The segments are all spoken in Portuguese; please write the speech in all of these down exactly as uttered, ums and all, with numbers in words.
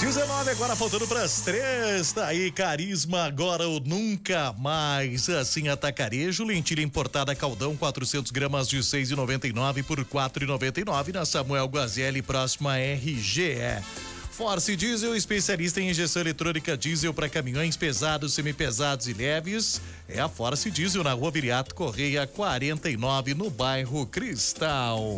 dezenove agora, faltando para as três. Tá aí, Carisma agora ou nunca mais. Assim, Atacarejo, lentilha importada Caldão, quatrocentos gramas de seis e noventa e nove por quatro e noventa e nove na Samuel Guazelli, próxima R G E. Force Diesel, especialista em injeção eletrônica diesel para caminhões pesados, semipesados e leves. É a Force Diesel na Rua Viriato Correia quarenta e nove, no bairro Cristal.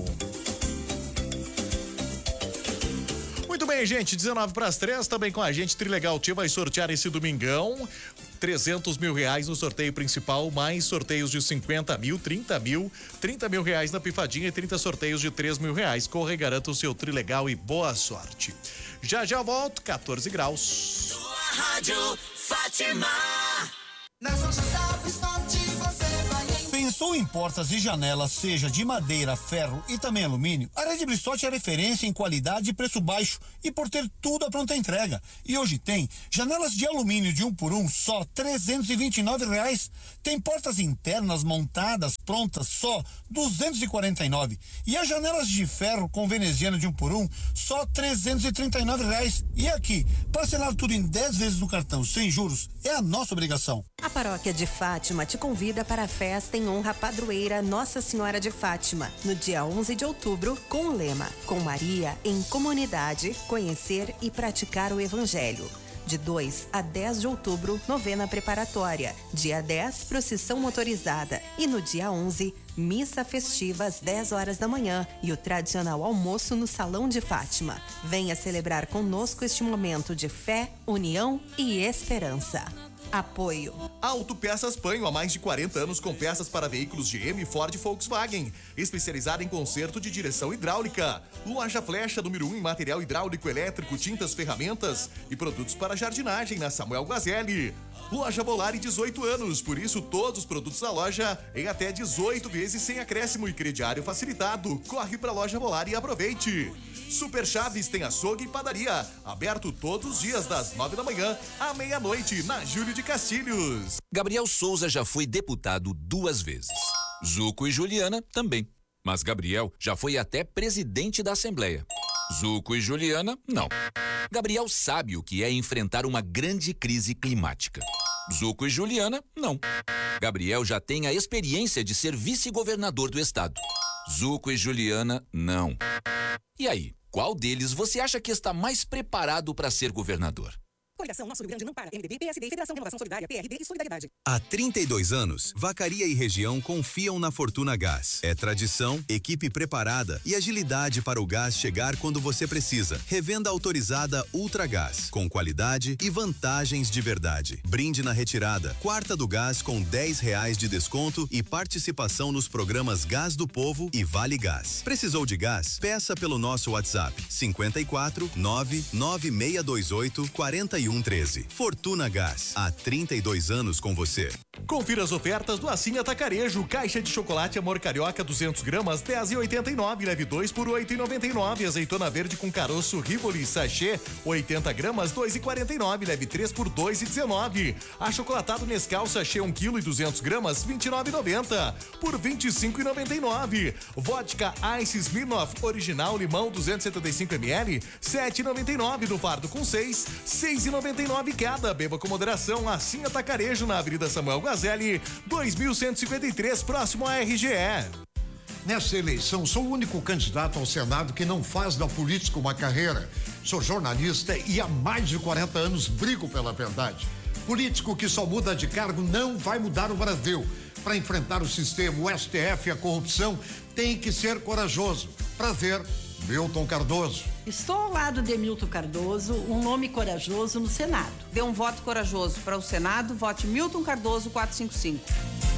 Muito bem, gente, dezenove para as três, também com a gente, Trilegal Tia vai sortear esse domingão trezentos mil reais no sorteio principal, mais sorteios de cinquenta mil, trinta mil, trinta mil reais na pifadinha e trinta sorteios de três mil reais. Corre e garanta o seu Trilegal e boa sorte. Já já volto, quatorze graus. Sua rádio Fátima. Nas lojas da Bristol você vai em... Pensou em portas e janelas, seja de madeira, ferro e também alumínio? A Rede Bristol é referência em qualidade e preço baixo e por ter tudo à pronta entrega. E hoje tem janelas de alumínio de um por um, só trezentos e vinte e nove reais. Tem portas internas montadas, prontas, só duzentos e quarenta e nove. E as janelas de ferro com veneziano de um por um, só trezentos e trinta e nove reais. E aqui, parcelar tudo em dez vezes no cartão, sem juros, é a nossa obrigação. A Paróquia de Fátima te convida para a festa em honra à padroeira Nossa Senhora de Fátima, no dia onze de outubro, com o lema Com Maria em Comunidade, conhecer e praticar o Evangelho. De dois a dez de outubro, novena preparatória. Dia dez, procissão motorizada. E no dia onze, missa festiva às dez horas da manhã e o tradicional almoço no Salão de Fátima. Venha celebrar conosco este momento de fé, união e esperança. Apoio Autopeças Panho, há mais de quarenta anos com peças para veículos G M, Ford e Volkswagen. Especializada em conserto de direção hidráulica. Loja Flecha, número um em material hidráulico, elétrico, tintas, ferramentas e produtos para jardinagem na Samuel Guazelli. Loja Volare, dezoito anos, por isso todos os produtos da loja em até dezoito vezes sem acréscimo e crediário facilitado. Corre para a Loja Volare e aproveite. Super Chaves tem açougue e padaria, aberto todos os dias das nove da manhã à meia-noite na Júlio de Castilhos. Gabriel Souza já foi deputado duas vezes. Zuco e Juliana também. Mas Gabriel já foi até presidente da Assembleia. Zuco e Juliana, não. Gabriel sabe o que é enfrentar uma grande crise climática. Zuco e Juliana, não. Gabriel já tem a experiência de ser vice-governador do estado. Zuco e Juliana, não. E aí, qual deles você acha que está mais preparado para ser governador? Coligação Nosso Rio Grande não para. M D B, P S D, Federação Renovação Solidária, P R D e Solidariedade. Há trinta e dois anos, Vacaria e região confiam na Fortuna Gás. É tradição, equipe preparada e agilidade para o gás chegar quando você precisa. Revenda autorizada Ultragás, com qualidade e vantagens de verdade. Brinde na retirada. Quarta do gás com dez reais de desconto e participação nos programas Gás do Povo e Vale Gás. Precisou de gás? Peça pelo nosso WhatsApp cinquenta e quatro, nove nove seis dois oito, quarenta e um treze. Fortuna Gás, há trinta e dois anos com você. Confira as ofertas do Assim Atacarejo. Caixa de chocolate Amor Carioca duzentos gramas, dez e oitenta e nove, leve dois por oito e noventa e nove. Azeitona verde com caroço Rivoli sachê oitenta gramas, dois e quarenta e nove, leve três por dois e dezenove. Achocolatado Nescau sachê um quilo e duzentos gramas, vinte e nove e noventa por vinte e cinco e noventa e nove. Vodka Ice Smirnoff Original Limão duzentos e setenta e cinco mililitros, sete e noventa e nove do fardo com seis, seis e noventa e nove cada. Beba com moderação. Assim Atacarejo na Avenida Samuel Guazelli, dois mil cento e cinquenta e três, próximo a R G E. Nesta eleição, sou o único candidato ao Senado que não faz da política uma carreira. Sou jornalista e há mais de quarenta anos brigo pela verdade. Político que só muda de cargo não vai mudar o Brasil. Para enfrentar o sistema, o S T F e a corrupção, tem que ser corajoso. Prazer, Milton Cardoso. Estou ao lado de Milton Cardoso, um nome corajoso no Senado. Dê um voto corajoso para o Senado, vote Milton Cardoso quatrocentos e cinquenta e cinco.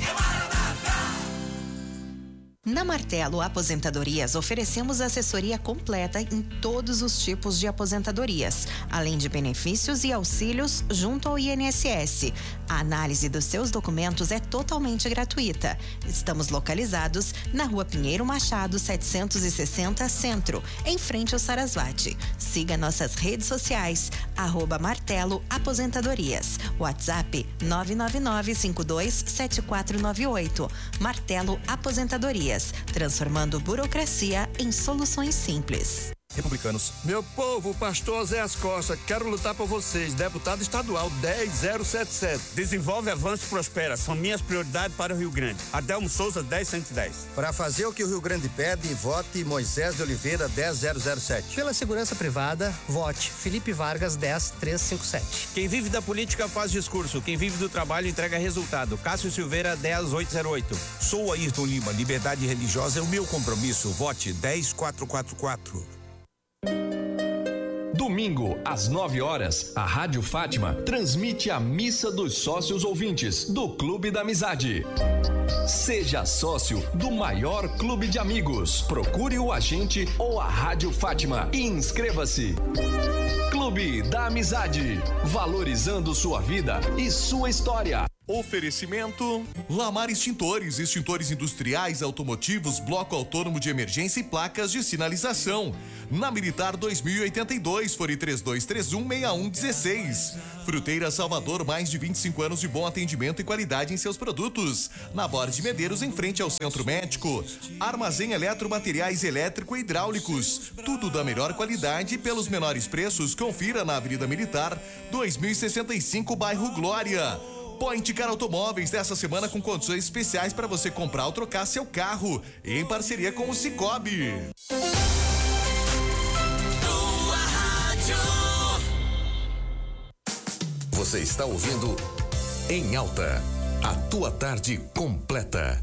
Na Martelo Aposentadorias, oferecemos assessoria completa em todos os tipos de aposentadorias, além de benefícios e auxílios junto ao I N S S. A análise dos seus documentos é totalmente gratuita. Estamos localizados na Rua Pinheiro Machado, setecentos e sessenta, Centro, em frente ao Sarasvati. Siga nossas redes sociais, arroba Martelo Aposentadorias. WhatsApp nove nove nove cinco dois sete quatro nove oito. Martelo Aposentadorias, transformando burocracia em soluções simples. Republicanos. Meu povo, pastor Zé As Costa, quero lutar por vocês. Deputado estadual dez zero sete sete. Desenvolve, avança e prospera. São minhas prioridades para o Rio Grande. Adelmo Souza, dez cento e dez. Para fazer o que o Rio Grande pede, vote Moisés de Oliveira, dez zero zero sete. Pela segurança privada, vote Felipe Vargas, dez trezentos e cinquenta e sete. Quem vive da política faz discurso. Quem vive do trabalho entrega resultado. Cássio Silveira, dez oitocentos e oito. Sou Ayrton Lima. Liberdade religiosa é o meu compromisso. Vote dez quatrocentos e quarenta e quatro. Domingo, às nove horas, a Rádio Fátima transmite a Missa dos Sócios Ouvintes do Clube da Amizade. Seja sócio do maior clube de amigos. Procure o agente ou a Rádio Fátima e inscreva-se. Clube da Amizade, valorizando sua vida e sua história. Oferecimento Lamar Extintores, extintores industriais, automotivos, bloco autônomo de emergência e placas de sinalização. Na Militar dois mil e oitenta e dois, fone três dois três um, seis um um seis. Fruteira Salvador, mais de vinte e cinco anos de bom atendimento e qualidade em seus produtos. Na Borda Medeiros, em frente ao Centro Médico. Armazém Eletromateriais Elétrico e Hidráulicos. Tudo da melhor qualidade e pelos menores preços. Confira na Avenida Militar dois mil e sessenta e cinco, bairro Glória. Point Car Automóveis, dessa semana com condições especiais para você comprar ou trocar seu carro, em parceria com o Cicobi. Tua rádio. Você está ouvindo Em Alta, a tua tarde completa.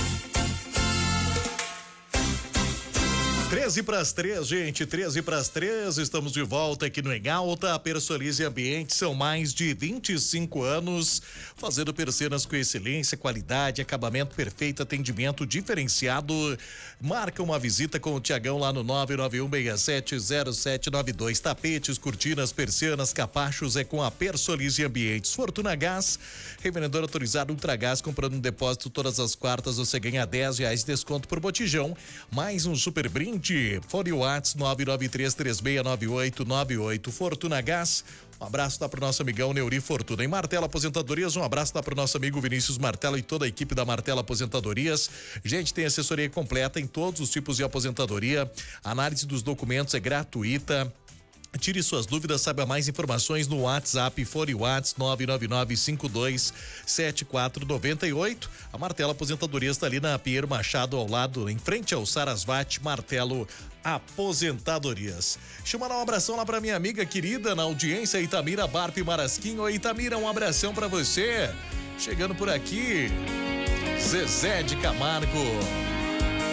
treze para as três, gente, treze para as três, estamos de volta aqui no Em Alta. A Persolize Ambiente, são mais de vinte e cinco anos fazendo persianas com excelência, qualidade, acabamento perfeito, atendimento diferenciado. Marca uma visita com o Tiagão lá no nove nove um seis sete zero sete nove dois. Tapetes, cortinas, persianas, capachos é com a Persolize Ambientes. Fortuna Gás, revendedor autorizado Ultragás, comprando um depósito todas as quartas você ganha dez reais de desconto por botijão, mais um super brinde. Fone Whats nove nove três três seis nove oito nove oito. Fortuna Gás, um abraço dá pro nosso amigão Neuri Fortuna. Em Martelo Aposentadorias, um abraço dá pro nosso amigo Vinícius Martelo e toda a equipe da Martelo Aposentadorias. Gente, tem assessoria completa em todos os tipos de aposentadoria. A análise dos documentos é gratuita. Tire suas dúvidas, saiba mais informações no WhatsApp, Fone Whats nove nove nove cinco dois sete quatro nove oito. A Martelo Aposentadorias está ali na Pinheiro Machado, ao lado, em frente ao Sarasvati. Martelo Aposentadorias. Deixa eu mandar um abração lá pra minha amiga querida na audiência, Itamira Barpe Marasquinho. Oi, Itamira, um abração pra você. Chegando por aqui, Zezé de Camargo.